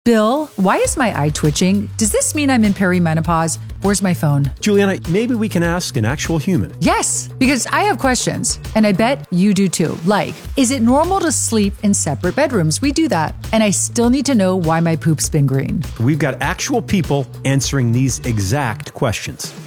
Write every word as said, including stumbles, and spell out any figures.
Bill, why is my eye twitching? Does this mean I'm in perimenopause? Where's my phone? Juliana, maybe we can ask an actual human. Yes, because I have questions, and I bet you do too. Like, is it normal to sleep in separate bedrooms? We do that. And I still need to know why my poop's been green. We've got actual people answering these exact questions.